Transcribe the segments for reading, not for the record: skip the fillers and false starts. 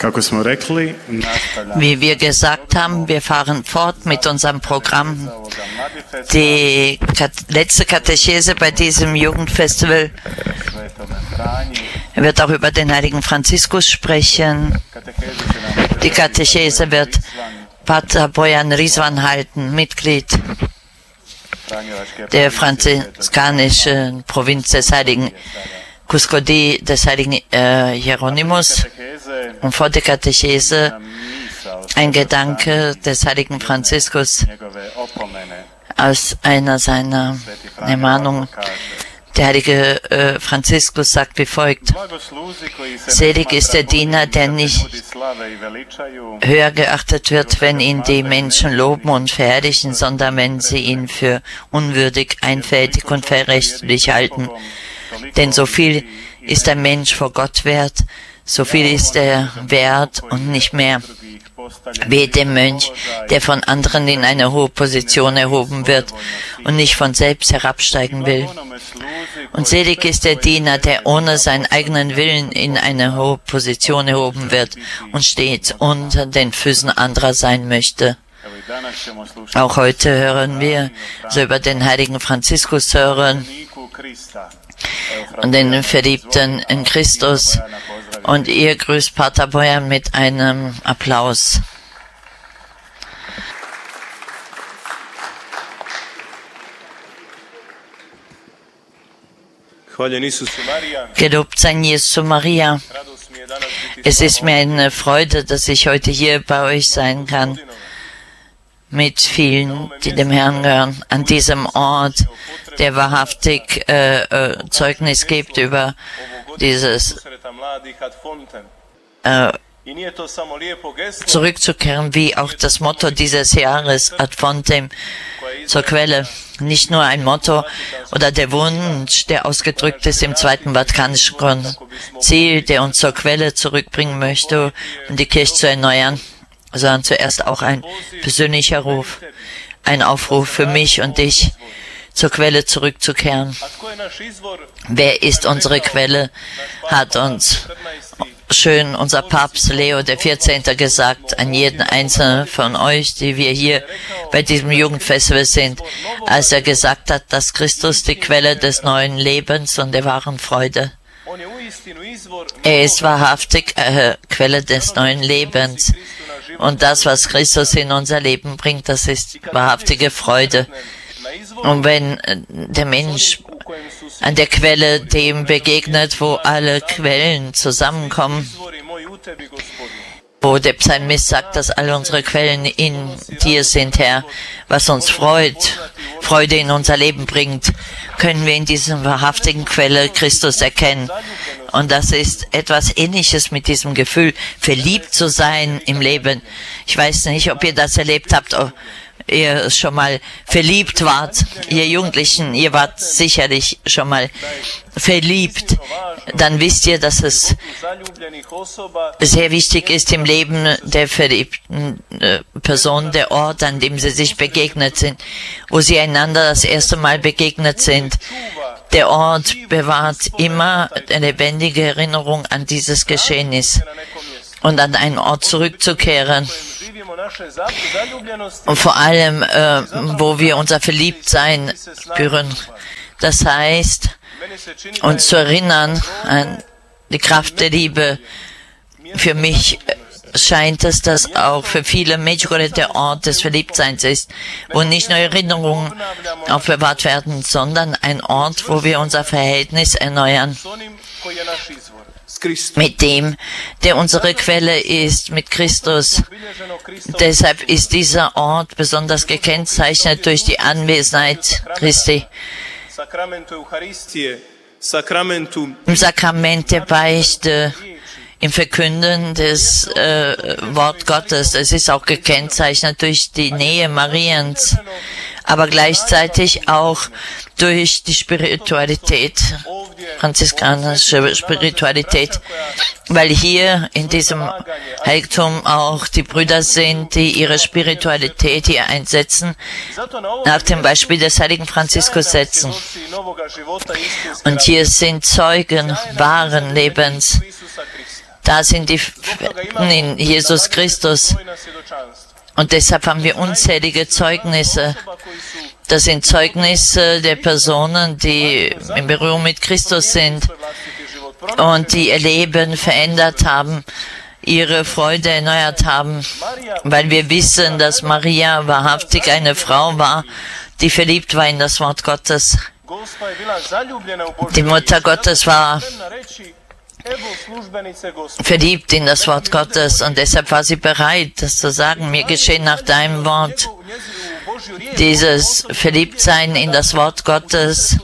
Wie wir gesagt haben, wir fahren fort mit unserem Programm. Die letzte Katechese bei diesem Jugendfestival wird auch über den heiligen Franziskus sprechen. Die Katechese wird Pater Bojan Rizwan halten, Mitglied der franziskanischen Provinz des heiligen Custodia des heiligen Hieronymus. Und vor der Katechese ein Gedanke des heiligen Franziskus aus einer seiner Ermahnungen. Der heilige Franziskus sagt wie folgt: Selig ist der Diener, der nicht höher geachtet wird, wenn ihn die Menschen loben und verherrlichen, sondern wenn sie ihn für unwürdig, einfältig und verrechtlich halten. Denn so viel ist der Mensch vor Gott wert, so viel ist er wert und nicht mehr. Wehe dem Mönch, der von anderen in eine hohe Position erhoben wird und nicht von selbst herabsteigen will. Und selig ist der Diener, der ohne seinen eigenen Willen in eine hohe Position erhoben wird und stets unter den Füßen anderer sein möchte. Auch heute hören wir so über den heiligen Franziskus hören und den Verliebten in Christus. Und ihr grüßt Pater Bojan mit einem Applaus. Gelobt sein Jesus Maria. Es ist mir eine Freude, dass ich heute hier bei euch sein kann, mit vielen, die dem Herrn gehören, an diesem Ort, der wahrhaftig Zeugnis gibt über dieses zurückzukehren, wie auch das Motto dieses Jahres, ad fontem, zur Quelle. Nicht nur ein Motto oder der Wunsch, der ausgedrückt ist im Zweiten Vatikanischen Konzil, der uns zur Quelle zurückbringen möchte, um die Kirche zu erneuern, sondern zuerst auch ein persönlicher Ruf, ein Aufruf für mich und dich, zur Quelle zurückzukehren. Wer ist unsere Quelle, hat uns schön unser Papst Leo XIV. Gesagt, an jeden einzelnen von euch, die wir hier bei diesem Jugendfestival sind, als er gesagt hat, dass Christus die Quelle des neuen Lebens und der wahren Freude. Er ist wahrhaftig Quelle des neuen Lebens. Und das, was Christus in unser Leben bringt, das ist wahrhaftige Freude. Und wenn der Mensch an der Quelle dem begegnet, wo alle Quellen zusammenkommen, wo der Psalmist sagt, dass alle unsere Quellen in dir sind, Herr, was uns Freude in unser Leben bringt, können wir in dieser wahrhaftigen Quelle Christus erkennen. Und das ist etwas Ähnliches mit diesem Gefühl, verliebt zu sein im Leben. Ich weiß nicht, ob ihr das erlebt habt, ihr schon mal verliebt wart, ihr Jugendlichen, ihr wart sicherlich schon mal verliebt, dann wisst ihr, dass es sehr wichtig ist im Leben der verliebten Person, der Ort, an dem sie sich begegnet sind, wo sie einander das erste Mal begegnet sind. Der Ort bewahrt immer eine lebendige Erinnerung an dieses Geschehnis und an einen Ort zurückzukehren. Und vor allem, wo wir unser Verliebtsein spüren. Das heißt, uns zu erinnern an die Kraft der Liebe. Für mich scheint es, dass auch für viele Medjugorje der Ort des Verliebtseins ist, wo nicht nur Erinnerungen aufbewahrt werden, sondern ein Ort, wo wir unser Verhältnis erneuern mit dem, der unsere Quelle ist, mit Christus. Deshalb ist dieser Ort besonders gekennzeichnet durch die Anwesenheit Christi. Im Sakrament der Beichte, im Verkünden des Wort Gottes. Es ist auch gekennzeichnet durch die Nähe Mariens, aber gleichzeitig auch durch die Spiritualität, franziskanische Spiritualität, weil hier in diesem Heiligtum auch die Brüder sind, die ihre Spiritualität hier einsetzen, nach dem Beispiel des heiligen Franziskus setzen. Und hier sind Zeugen wahren Lebens Da sind die in Jesus Christus. Und deshalb haben wir unzählige Zeugnisse. Das sind Zeugnisse der Personen, die in Berührung mit Christus sind und die ihr Leben verändert haben, ihre Freude erneuert haben, weil wir wissen, dass Maria wahrhaftig eine Frau war, die verliebt war in das Wort Gottes. Die Mutter Gottes war verliebt in das Wort Gottes und deshalb war sie bereit, das zu sagen, mir geschehe nach deinem Wort. Dieses Verliebtsein in das Wort Gottes,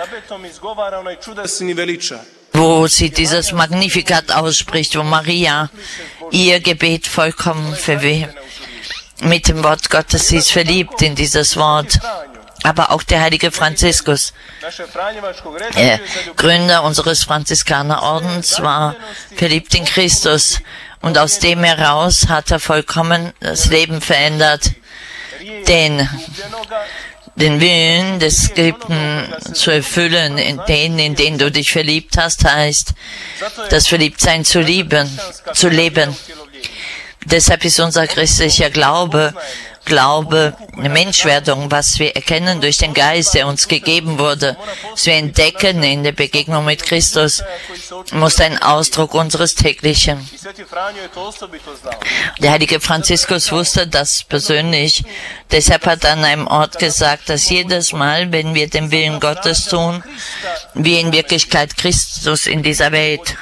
wo sie dieses Magnificat ausspricht, wo Maria ihr Gebet vollkommen mit dem Wort Gottes, sie ist verliebt in dieses Wort. Aber auch der heilige Franziskus, Gründer unseres Franziskanerordens, war verliebt in Christus. Und aus dem heraus hat er vollkommen das Leben verändert. Den Willen des Geliebten zu erfüllen, in denen du dich verliebt hast, heißt, das Verliebtsein zu leben. Deshalb ist unser christlicher Glaube, eine Menschwerdung, was wir erkennen durch den Geist, der uns gegeben wurde, was wir entdecken in der Begegnung mit Christus, muss ein Ausdruck unseres täglichen. Der heilige Franziskus wusste das persönlich, deshalb hat er an einem Ort gesagt, dass jedes Mal, wenn wir den Willen Gottes tun, wir in Wirklichkeit Christus in dieser Welt,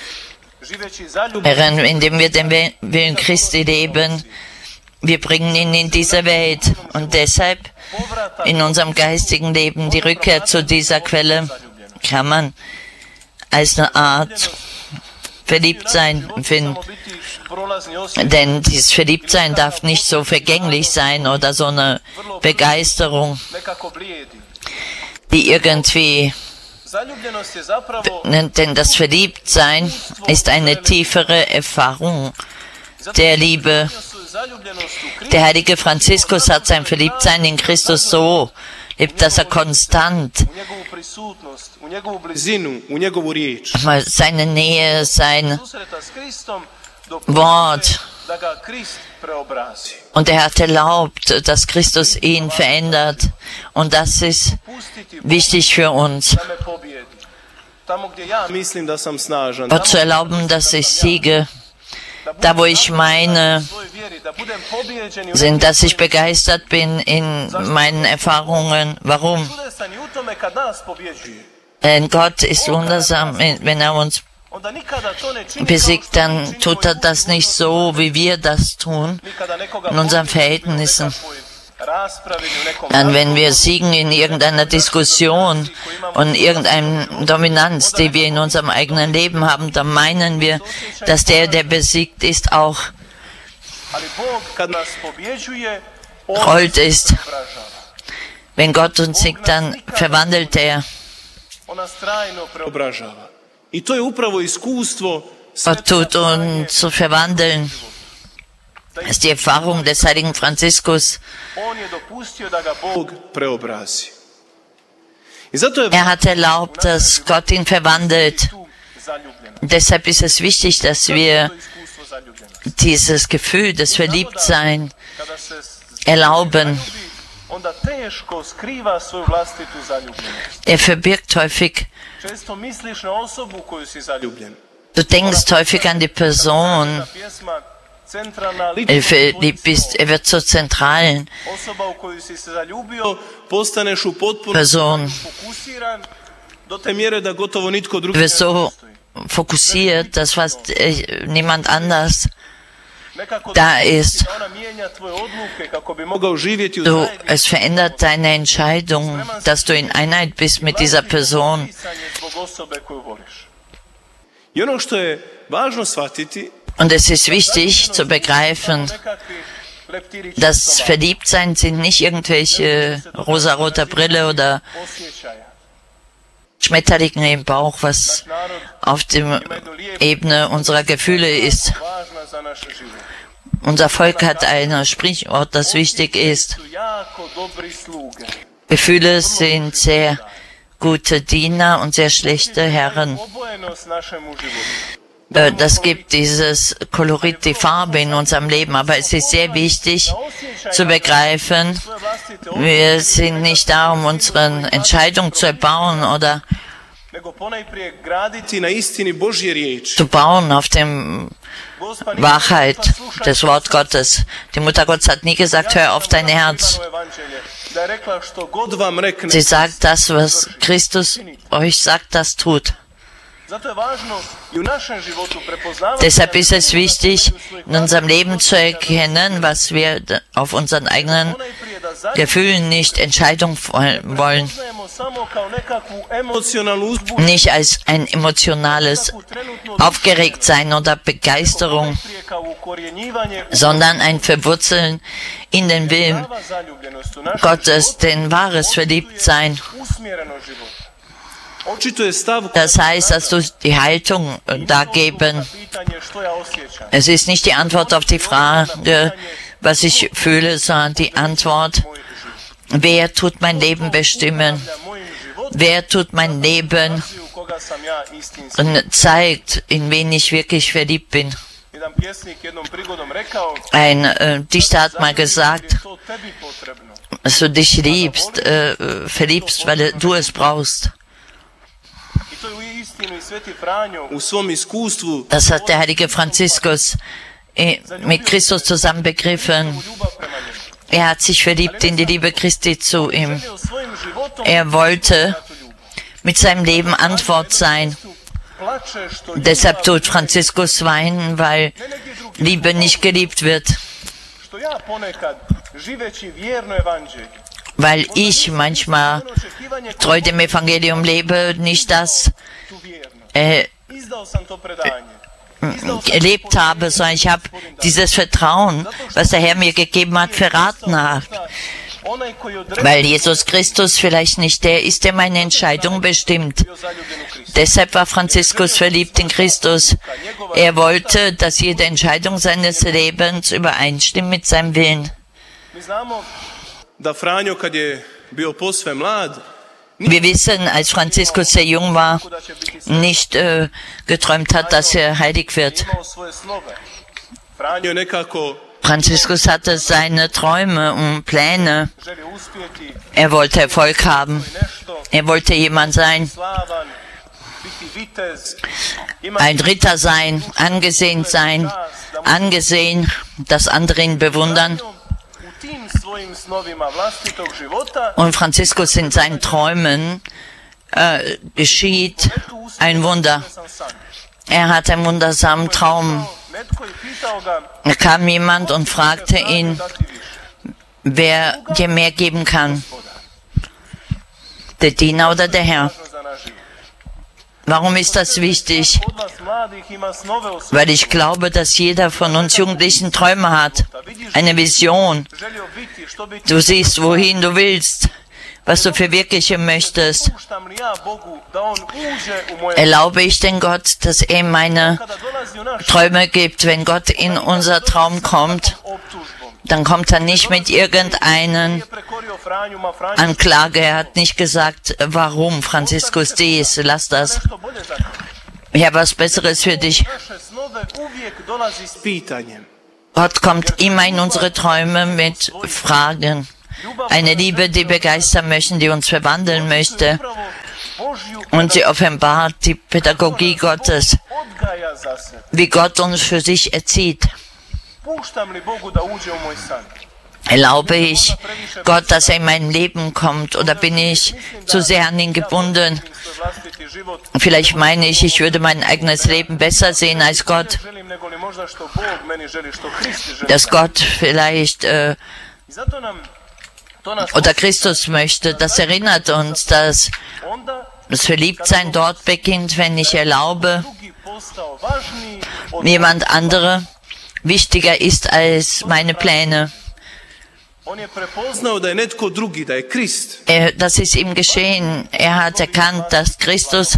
indem wir den Willen Christi leben, wir bringen ihn in diese Welt und deshalb in unserem geistigen Leben die Rückkehr zu dieser Quelle kann man als eine Art Verliebtsein empfinden. Denn dieses Verliebtsein darf nicht so vergänglich sein oder so eine Begeisterung, die irgendwie, denn das Verliebtsein ist eine tiefere Erfahrung der Liebe. Der heilige Franziskus hat sein Verliebtsein in Christus so lebt, dass er konstant seine Nähe, sein Wort, und er hat erlaubt, dass Christus ihn verändert, und das ist wichtig für uns. Gott zu erlauben, dass ich siege, da wo ich meine, dass ich begeistert bin in meinen Erfahrungen. Warum? Denn Gott ist wundersam, wenn er uns besiegt, dann tut er das nicht so, wie wir das tun, in unseren Verhältnissen. Dann, wenn wir siegen in irgendeiner Diskussion und irgendeiner Dominanz, die wir in unserem eigenen Leben haben, dann meinen wir, dass der besiegt ist, auch Gold ist. Wenn Gott uns siegt, dann verwandelt er. Gott tut uns zu verwandeln. Das ist die Erfahrung des heiligen Franziskus. Er hat erlaubt, dass Gott ihn verwandelt. Deshalb ist es wichtig, dass wir dieses Gefühl des Verliebtseins erlauben. Er verbirgt häufig. Du denkst häufig an die Person. Er wird zur zentralen Person. Du wirst so fokussiert, dass fast niemand anders da ist. Es verändert deine Entscheidung, dass du in Einheit bist mit dieser Person. Und es ist wichtig zu begreifen, dass Verliebtsein sind nicht irgendwelche rosarote Brille oder Schmetterlinge im Bauch, was auf der Ebene unserer Gefühle ist. Unser Volk hat ein Sprichwort, das wichtig ist. Gefühle sind sehr gute Diener und sehr schlechte Herren. Das gibt dieses Kolorit, die Farbe in unserem Leben. Aber es ist sehr wichtig zu begreifen, wir sind nicht da, um unsere Entscheidung zu erbauen oder zu bauen auf dem Wahrheit des Wort Gottes. Die Mutter Gottes hat nie gesagt, hör auf dein Herz. Sie sagt das, was Christus euch sagt, das tut. Deshalb ist es wichtig, in unserem Leben zu erkennen, was wir auf unseren eigenen Gefühlen nicht Entscheidung wollen. Nicht als ein emotionales Aufgeregtsein oder Begeisterung, sondern ein Verwurzeln in den Willen Gottes, den wahres Verliebtsein. Das heißt, dass du die Haltung dargeben. Es ist nicht die Antwort auf die Frage, was ich fühle, sondern die Antwort, wer tut mein Leben bestimmen? Wer tut mein Leben und zeigt, in wen ich wirklich verliebt bin? Ein Dichter hat mal gesagt, dass du dich liebst, verliebst, weil du es brauchst. Das hat der heilige Franziskus mit Christus zusammen begriffen. Er hat sich verliebt in die Liebe Christi zu ihm. Er wollte mit seinem Leben Antwort sein. Deshalb tut Franziskus weinen, weil Liebe nicht geliebt wird. Weil ich manchmal treu dem Evangelium lebe, nicht das erlebt habe, sondern ich habe dieses Vertrauen, was der Herr mir gegeben hat, verraten hat. Weil Jesus Christus vielleicht nicht der ist, der meine Entscheidung bestimmt. Deshalb war Franziskus verliebt in Christus. Er wollte, dass jede Entscheidung seines Lebens übereinstimmt mit seinem Willen. Wir wissen, als Franziskus sehr jung war, nicht geträumt hat, dass er heilig wird. Franziskus hatte seine Träume und Pläne. Er wollte Erfolg haben. Er wollte jemand sein, ein Ritter sein, angesehen, dass andere ihn bewundern. Und Franziskus in seinen Träumen geschieht ein Wunder. Er hat einen wundersamen Traum. Da kam jemand und fragte ihn, wer dir mehr geben kann, der Diener oder der Herr. Warum ist das wichtig? Weil ich glaube, dass jeder von uns Jugendlichen Träume hat, eine Vision. Du siehst, wohin du willst, was du verwirklichen möchtest. Erlaube ich denn Gott, dass er meine Träume gibt? Wenn Gott in unser Traum kommt, dann kommt er nicht mit irgendeinen Anklage. Er hat nicht gesagt, warum, Franziskus dies, lass das. Ich habe was Besseres für dich. Gott kommt immer in unsere Träume mit Fragen. Eine Liebe, die begeistern möchte, die uns verwandeln möchte. Und sie offenbart die Pädagogie Gottes, wie Gott uns für sich erzieht. Erlaube ich Gott, dass er in mein Leben kommt, oder bin ich zu sehr an ihn gebunden? Vielleicht meine ich, ich würde mein eigenes Leben besser sehen als Gott. Dass Gott vielleicht oder Christus möchte. Das erinnert uns, dass das Verliebtsein dort beginnt, wenn ich erlaube, jemand andere wichtiger ist als meine Pläne. Das ist ihm geschehen. Er hat erkannt, dass Christus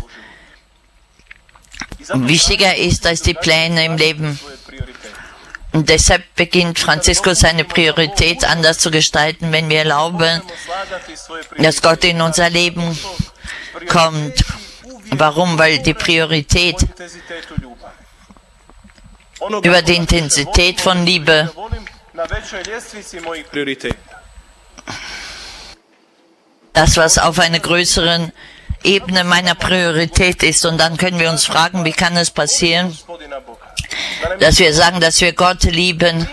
wichtiger ist als die Pläne im Leben. Und deshalb beginnt Franziskus seine Priorität anders zu gestalten, wenn wir erlauben, dass Gott in unser Leben kommt. Warum? Weil die Priorität über die Intensität von Liebe. Das, was auf einer größeren Ebene meiner Priorität ist. Und dann können wir uns fragen, wie kann es passieren, dass wir sagen, dass wir Gott lieben,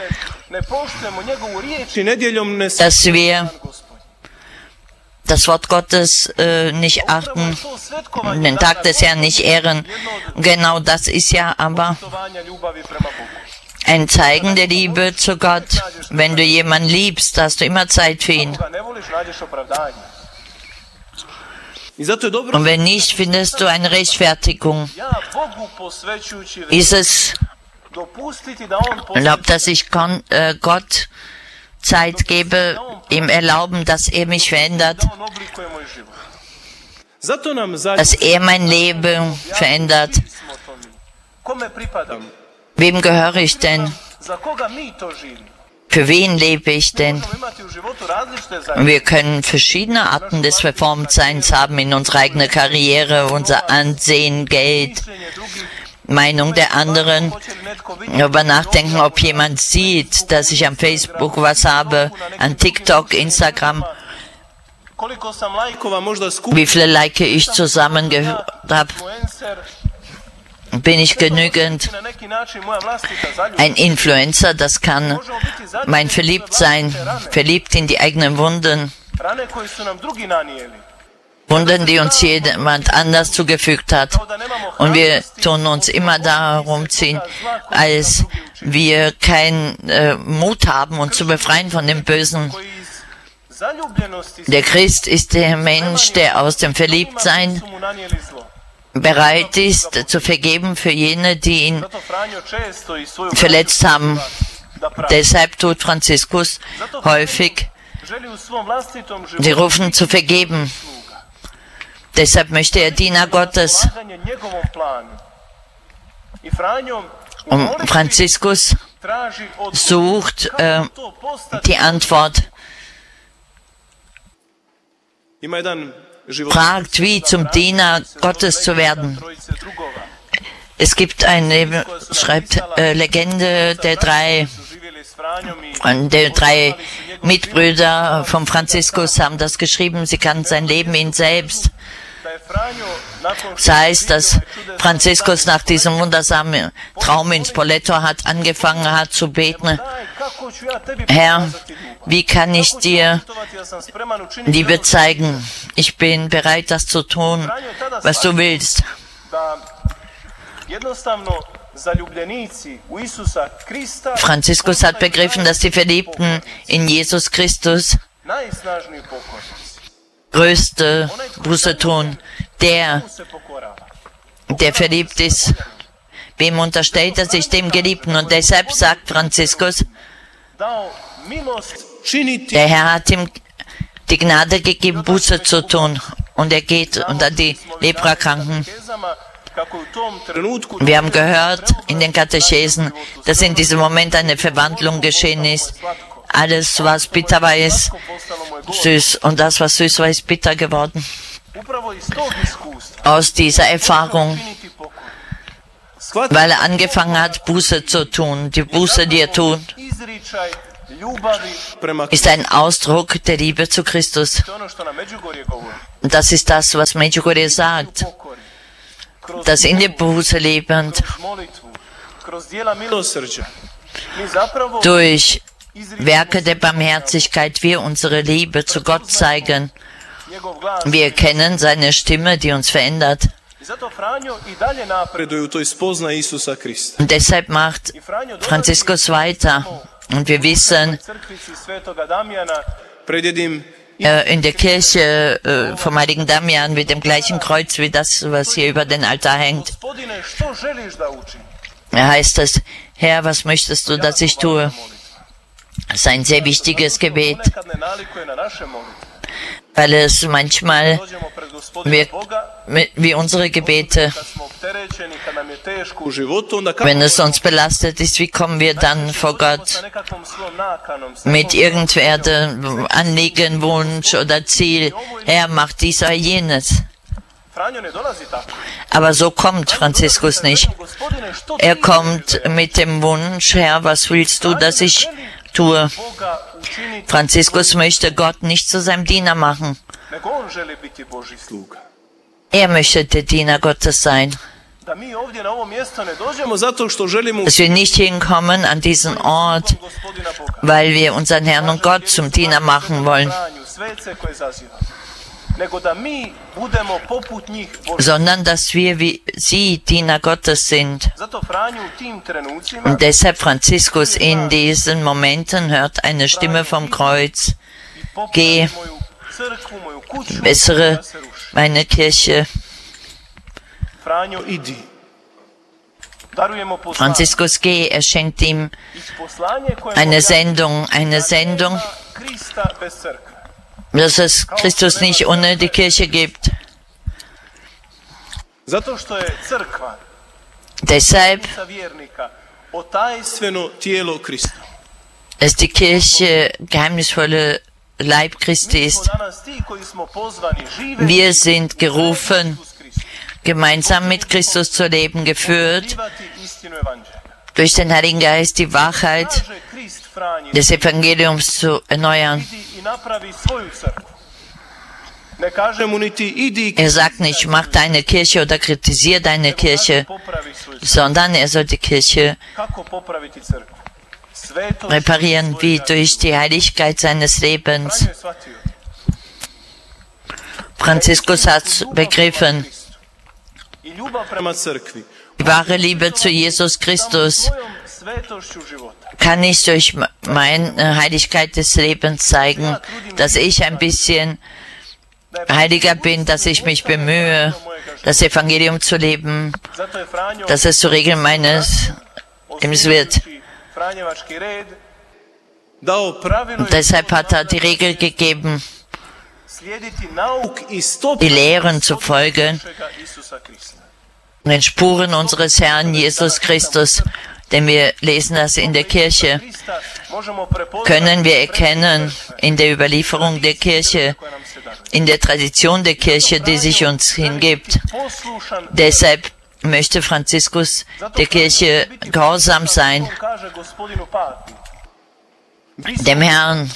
dass wir das Wort Gottes nicht achten, den Tag des Herrn nicht ehren. Genau das ist ja aber ein Zeigen der Liebe zu Gott. Wenn du jemanden liebst, hast du immer Zeit für ihn. Und wenn nicht, findest du eine Rechtfertigung. Ist es erlaubt, dass ich Gott Zeit gebe, ihm erlauben, dass er mich verändert, dass er mein Leben verändert. Wem gehöre ich denn? Für wen lebe ich denn? Wir können verschiedene Arten des Verformtseins haben in unserer eigenen Karriere, unser Ansehen, Geld, Meinung der anderen, darüber nachdenken, ob jemand sieht, dass ich am Facebook was habe, an TikTok, Instagram, wie viele Like ich zusammen habe. Bin ich genügend ein Influencer? Das kann mein Verliebtsein, verliebt in die eigenen Wunden, die uns jemand anders zugefügt hat. Und wir tun uns immer darum ziehen, als wir keinen Mut haben, uns zu befreien von dem Bösen. Der Christ ist der Mensch, der aus dem Verliebtsein bereit ist, zu vergeben für jene, die ihn verletzt haben. Deshalb tut Franziskus häufig, sie rufen zu vergeben. Deshalb möchte er Diener Gottes. Und Franziskus sucht die Antwort, fragt, wie zum Diener Gottes zu werden. Es gibt eine, schreibt Legende der drei Mitbrüder von Franziskus haben das geschrieben, sie kannten sein Leben in selbst. Das heißt, dass Franziskus nach diesem wundersamen Traum in Spoleto angefangen hat zu beten. Herr, wie kann ich dir Liebe zeigen? Ich bin bereit, das zu tun, was du willst. Franziskus hat begriffen, dass die Verliebten in Jesus Christus größte Buße tun. Der verliebt ist, wem unterstellt er sich? Dem Geliebten. Und deshalb sagt Franziskus, der Herr hat ihm die Gnade gegeben, Buße zu tun. Und er geht unter die Leprakranken. Wir haben gehört in den Katechesen, dass in diesem Moment eine Verwandlung geschehen ist. Alles, was bitter war, ist süß. Und das, was süß war, ist bitter geworden. Aus dieser Erfahrung, weil er angefangen hat, Buße zu tun. Die Buße, die er tut, ist ein Ausdruck der Liebe zu Christus. Und das ist das, was Medjugorje sagt. Das in der Buße lebend, durch Werke der Barmherzigkeit wir unsere Liebe zu Gott zeigen. Wir erkennen seine Stimme, die uns verändert. Und deshalb macht Franziskus weiter. Und wir wissen, in der Kirche vom heiligen Damian mit dem gleichen Kreuz wie das, was hier über den Altar hängt. Er heißt es, Herr, was möchtest du, dass ich tue? Das ist ein sehr wichtiges Gebet, weil es manchmal wirkt wie unsere Gebete. Wenn es uns belastet ist, wie kommen wir dann vor Gott? Mit irgendwelchen Anliegen, Wunsch oder Ziel. Herr, mach dies oder jenes. Aber so kommt Franziskus nicht. Er kommt mit dem Wunsch, Herr, was willst du, dass ich tue? Franziskus möchte Gott nicht zu seinem Diener machen. Er möchte der Diener Gottes sein. Dass wir nicht hinkommen an diesen Ort, weil wir unseren Herrn und Gott zum Diener machen wollen, sondern dass wir wie sie Diener Gottes sind. Und deshalb Franziskus in diesen Momenten hört eine Stimme vom Kreuz: Geh, bessere meine Kirche. Franziskus, geh, er schenkt ihm eine Sendung, dass es Christus nicht ohne die Kirche gibt. Deshalb ist die Kirche geheimnisvolle Leib Christi ist. Wir sind gerufen, gemeinsam mit Christus zu leben, geführt durch den Heiligen Geist, die Wahrheit des Evangeliums zu erneuern. Er sagt nicht, mach deine Kirche oder kritisiere deine Kirche, sondern er soll die Kirche reparieren, wie durch die Heiligkeit seines Lebens. Franziskus hat begriffen, die wahre Liebe zu Jesus Christus kann ich durch meine Heiligkeit des Lebens zeigen, dass ich ein bisschen heiliger bin, dass ich mich bemühe, das Evangelium zu leben, dass es zur Regel meines Lebens wird. Und deshalb hat er die Regel gegeben, die Lehren zu folgen, den Spuren unseres Herrn Jesus Christus, denn wir lesen das in der Kirche, können wir erkennen in der Überlieferung der Kirche, in der Tradition der Kirche, die sich uns hingibt. Deshalb möchte Franziskus der Kirche gehorsam sein, dem Herrn,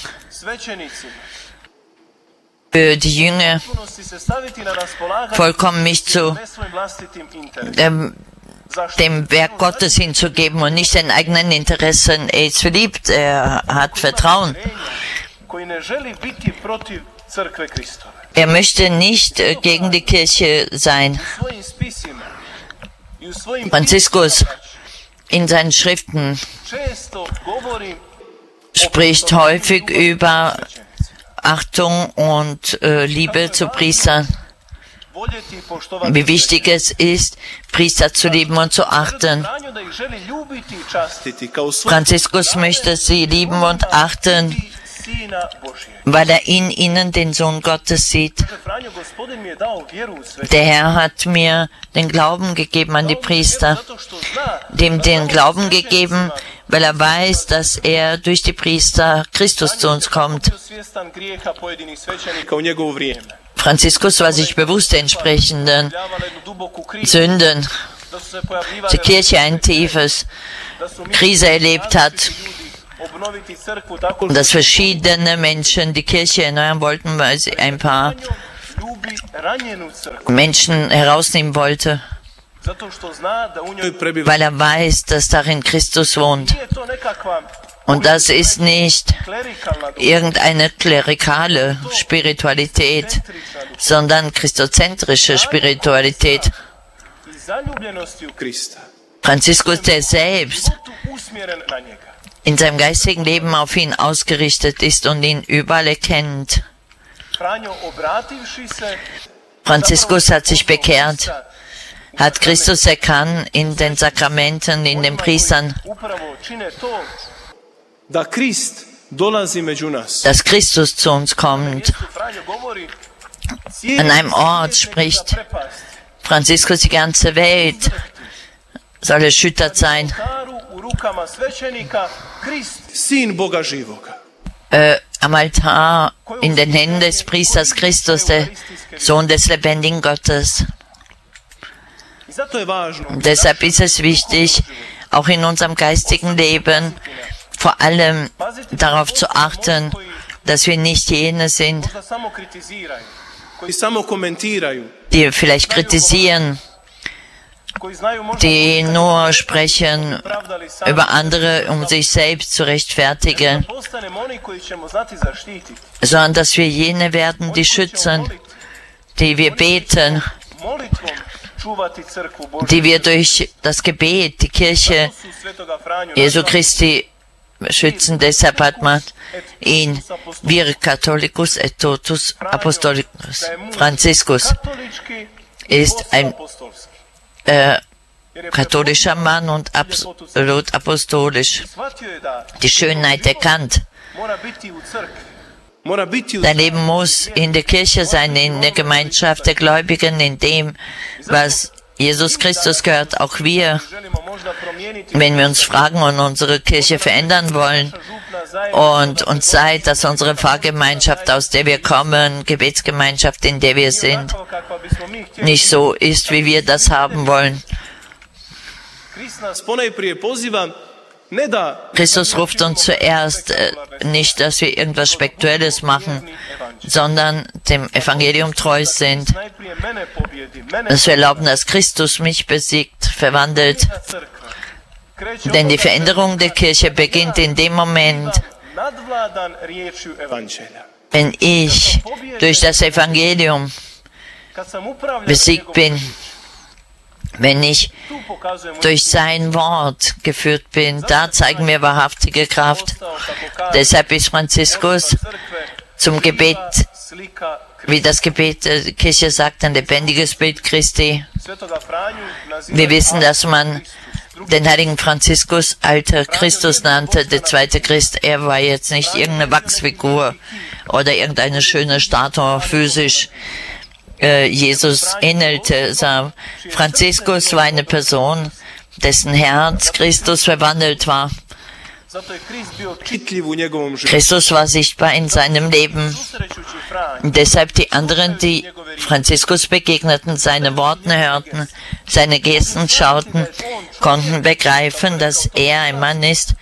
für die Jünger vollkommen mich zu dem Werk Gottes hinzugeben und nicht den eigenen Interessen. Er ist verliebt, er hat Vertrauen. Er möchte nicht gegen die Kirche sein. Franziskus in seinen Schriften spricht häufig über Achtung und Liebe zu Priestern. Wie wichtig es ist, Priester zu lieben und zu achten. Franziskus möchte sie lieben und achten, weil er in ihnen den Sohn Gottes sieht. Der Herr hat mir den Glauben gegeben an die Priester, dem den Glauben gegeben, weil er weiß, dass er durch die Priester Christus zu uns kommt. Franziskus war sich bewusst der entsprechenden Sünden, die Kirche ein tiefes Krise erlebt hat, dass verschiedene Menschen die Kirche erneuern wollten, weil sie ein paar Menschen herausnehmen wollte, weil er weiß, dass darin Christus wohnt. Und das ist nicht irgendeine klerikale Spiritualität, sondern christozentrische Spiritualität. Franziskus, der selbst in seinem geistigen Leben auf ihn ausgerichtet ist und ihn überall erkennt. Franziskus hat sich bekehrt, hat Christus erkannt in den Sakramenten, in den Priestern, dass Christus zu uns kommt. An einem Ort spricht Franziskus, die ganze Welt soll erschüttert sein. am Altar in den Händen des Priesters Christus, der Sohn des lebendigen Gottes. Und deshalb ist es wichtig, auch in unserem geistigen Leben vor allem darauf zu achten, dass wir nicht jene sind, die vielleicht kritisieren, die nur sprechen über andere, um sich selbst zu rechtfertigen, sondern dass wir jene werden, die schützen, die wir beten, die wir durch das Gebet die Kirche Jesu Christi schützen. Deshalb hat man ihn Vir Catholicus et Totus Apostolicus. Franziskus ist ein katholischer Mann und absolut apostolisch. Die Schönheit erkannt. Dein Leben muss in der Kirche sein, in der Gemeinschaft der Gläubigen, in dem, was Jesus Christus gehört. Auch wir, wenn wir uns fragen und unsere Kirche verändern wollen und uns zeigt, dass unsere Pfarrgemeinschaft, aus der wir kommen, Gebetsgemeinschaft, in der wir sind, nicht so ist, wie wir das haben wollen. Christus ruft uns zuerst nicht, dass wir irgendwas Spektuelles machen, sondern dem Evangelium treu sind, dass wir erlauben, dass Christus mich besiegt, verwandelt. Denn die Veränderung der Kirche beginnt in dem Moment, wenn ich durch das Evangelium besiegt bin, wenn ich durch sein Wort geführt bin. Da zeigen wir wahrhaftige Kraft. Deshalb ist Franziskus zum Gebet, wie das Gebet der Kirche sagt, ein lebendiges Bild Christi. Wir wissen, dass man den heiligen Franziskus alter Christus nannte, der zweite Christ. Er war jetzt nicht irgendeine Wachsfigur oder irgendeine schöne Statue physisch. Jesus ähnelte. Franziskus war eine Person, dessen Herz Christus verwandelt war. Christus war sichtbar in seinem Leben. Und deshalb die anderen, die Franziskus begegneten, seine Worte hörten, seine Gesten schauten, konnten begreifen, dass er ein Mann ist,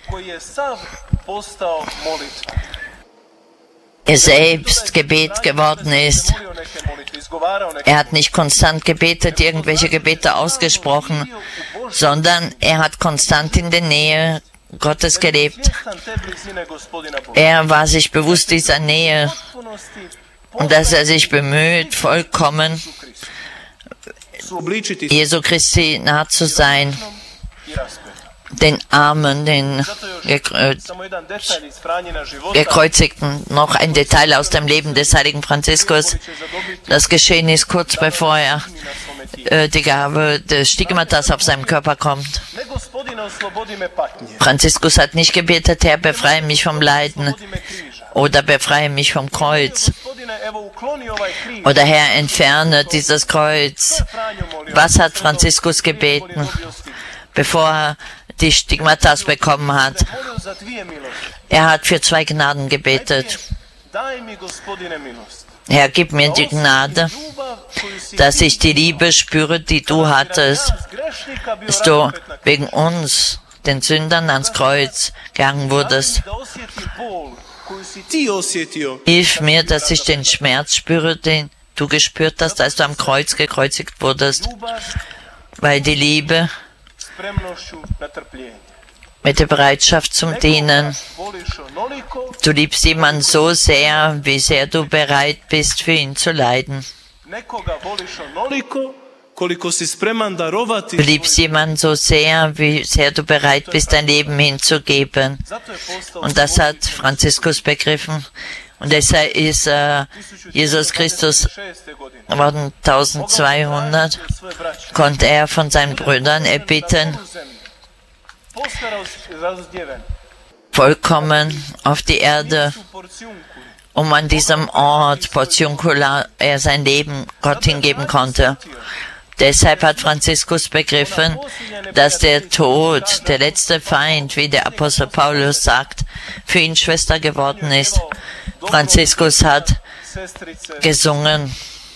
er selbst Gebet geworden ist. Er hat nicht konstant gebetet, irgendwelche Gebete ausgesprochen, sondern er hat konstant in der Nähe Gottes gelebt. Er war sich bewusst dieser Nähe und dass er sich bemüht, vollkommen Jesu Christi nah zu sein, den Armen, den Gekreuzigten. Noch ein Detail aus dem Leben des heiligen Franziskus. Das geschehen ist kurz bevor er die Gabe des Stigmatas auf seinem Körper kommt. Franziskus hat nicht gebetet, Herr, befreie mich vom Leiden oder befreie mich vom Kreuz oder Herr, entferne dieses Kreuz. Was hat Franziskus gebeten, bevor er die Stigmatas bekommen hat? Er hat für 2 Gnaden gebetet. Herr, gib mir die Gnade, dass ich die Liebe spüre, die du hattest, dass du wegen uns, den Sündern, ans Kreuz gegangen wurdest. Hilf mir, dass ich den Schmerz spüre, den du gespürt hast, als du am Kreuz gekreuzigt wurdest, weil die Liebe mit der Bereitschaft zum Dienen. Du liebst jemanden so sehr, wie sehr du bereit bist, für ihn zu leiden. Du liebst jemanden so sehr, wie sehr du bereit bist, dein Leben hinzugeben. Und das hat Franziskus begriffen. Und deshalb ist Jesus Christus worden 1200, konnte er von seinen Brüdern erbitten, vollkommen auf die Erde, um an diesem Ort, Portiuncula, er sein Leben Gott hingeben konnte. Deshalb hat Franziskus begriffen, dass der Tod, der letzte Feind, wie der Apostel Paulus sagt, für ihn Schwester geworden ist. Franziskus hat gesungen: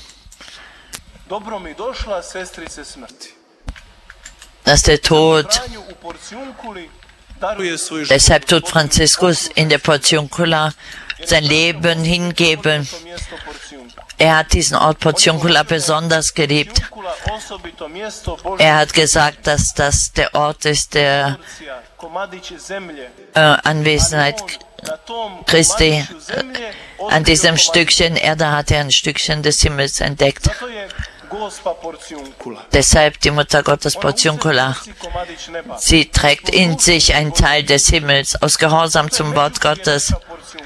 dass der Tod, deshalb tut Franziskus in der Portiuncula sein Leben hingeben. Er hat diesen Ort Portiuncula besonders geliebt. Er hat gesagt, dass das der Ort ist der Anwesenheit Christi. An diesem Stückchen Erde hat er ein Stückchen des Himmels entdeckt. Deshalb die Mutter Gottes Portiuncula. Sie trägt in sich einen Teil des Himmels aus Gehorsam zum Wort Gottes.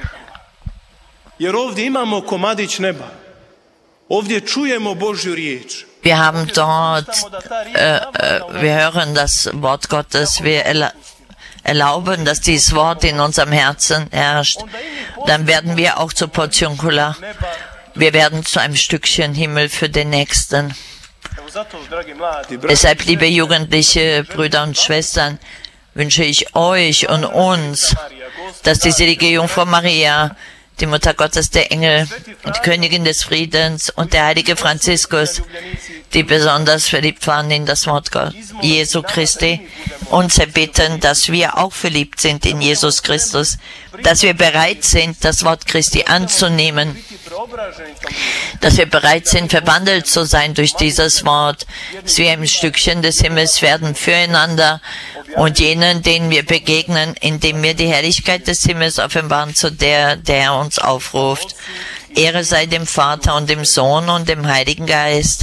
Wir haben dort, wir hören das Wort Gottes, wir erlauben, dass dieses Wort in unserem Herzen herrscht. Dann werden wir auch zur Portiuncula. Wir werden zu einem Stückchen Himmel für den Nächsten. Deshalb, liebe jugendliche Brüder und Schwestern, wünsche ich euch und uns, dass die selige Jungfrau Maria, die Mutter Gottes, der Engel, die Königin des Friedens und der heilige Franziskus, die besonders verliebt waren in das Wort Jesu Christi, uns erbitten, dass wir auch verliebt sind in Jesus Christus, dass wir bereit sind, das Wort Christi anzunehmen, dass wir bereit sind, verwandelt zu sein durch dieses Wort, dass wir ein Stückchen des Himmels werden füreinander und jenen, denen wir begegnen, indem wir die Herrlichkeit des Himmels offenbaren, zu der er uns aufruft. Ehre sei dem Vater und dem Sohn und dem Heiligen Geist.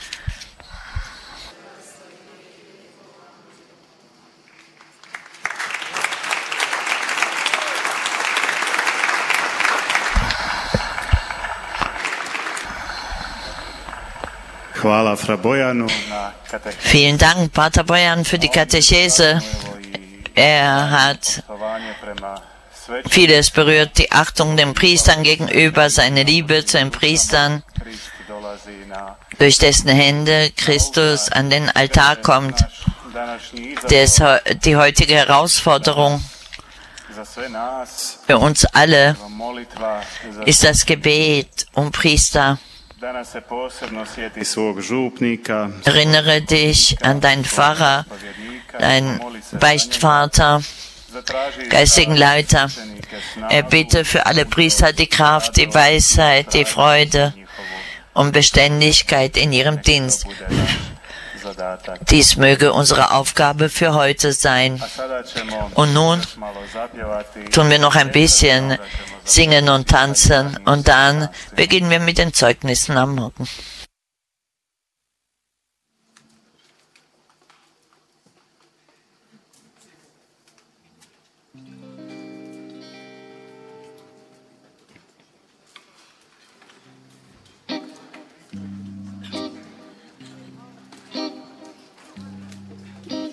Vielen Dank, Pater Bojan, für die Katechese. Er hat vieles berührt, die Achtung den Priestern gegenüber, seine Liebe zu den Priestern, durch dessen Hände Christus an den Altar kommt. Die heutige Herausforderung für uns alle ist das Gebet um Priester. Erinnere dich an deinen Pfarrer, deinen Beichtvater, geistigen Leiter. Erbitte für alle Priester die Kraft, die Weisheit, die Freude und Beständigkeit in ihrem Dienst. Dies möge unsere Aufgabe für heute sein. Und nun tun wir noch ein bisschen singen und tanzen und dann beginnen wir mit den Zeugnissen am Morgen.